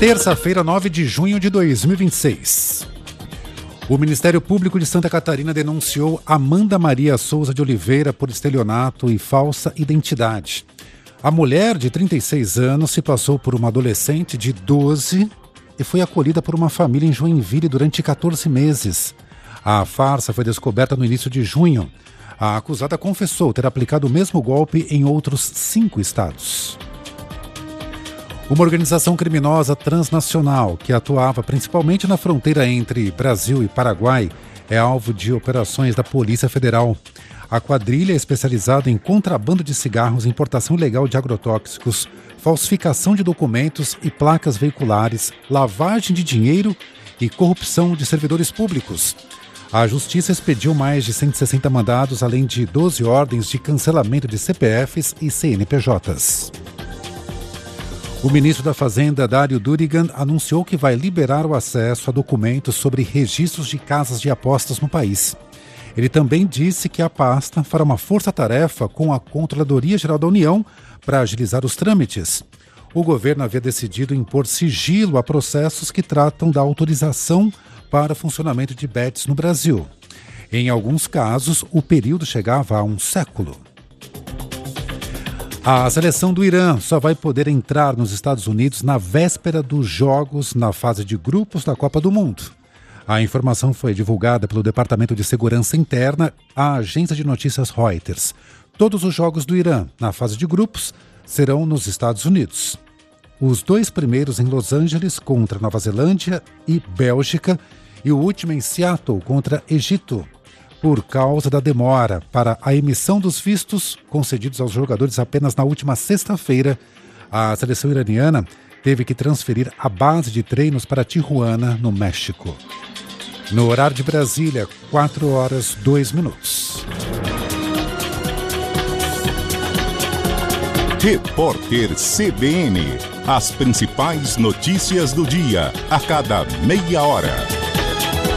Terça-feira, 9 de junho de 2026. O Ministério Público de Santa Catarina denunciou Amanda Maria Souza de Oliveira por estelionato e falsa identidade. A mulher, de 36 anos, se passou por uma adolescente de 12 e foi acolhida por uma família em Joinville durante 14 meses. A farsa foi descoberta no início de junho. A acusada confessou ter aplicado o mesmo golpe em outros 5 estados. Uma organização criminosa transnacional que atuava principalmente na fronteira entre Brasil e Paraguai é alvo de operações da Polícia Federal. A quadrilha é especializada em contrabando de cigarros, importação ilegal de agrotóxicos, falsificação de documentos e placas veiculares, lavagem de dinheiro e corrupção de servidores públicos. A Justiça expediu mais de 160 mandados, além de 12 ordens de cancelamento de CPFs e CNPJs. O ministro da Fazenda, Dário Durigan, anunciou que vai liberar o acesso a documentos sobre registros de casas de apostas no país. Ele também disse que a pasta fará uma força-tarefa com a Controladoria Geral da União para agilizar os trâmites. O governo havia decidido impor sigilo a processos que tratam da autorização para funcionamento de bets no Brasil. Em alguns casos, o período chegava a um século. A seleção do Irã só vai poder entrar nos Estados Unidos na véspera dos jogos na fase de grupos da Copa do Mundo. A informação foi divulgada pelo Departamento de Segurança Interna à agência de notícias Reuters. Todos os jogos do Irã na fase de grupos serão nos Estados Unidos. Os 2 primeiros em Los Angeles contra Nova Zelândia e Bélgica e o último em Seattle contra Egito. Por causa da demora para a emissão dos vistos concedidos aos jogadores apenas na última sexta-feira, a seleção iraniana teve que transferir a base de treinos para Tijuana, no México. No horário de Brasília, 4h02. Repórter CBN. As principais notícias do dia, a cada meia hora.